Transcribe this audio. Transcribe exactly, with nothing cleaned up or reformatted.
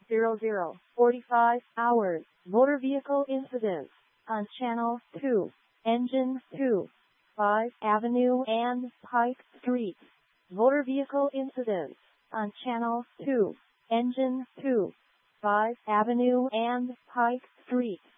zero zero forty-five hours. Motor vehicle incidents on Channel two. Engine two. five Avenue and Pike Streets. Motor vehicle incidents on Channel two. Engine two. five Avenue and Pike Streets.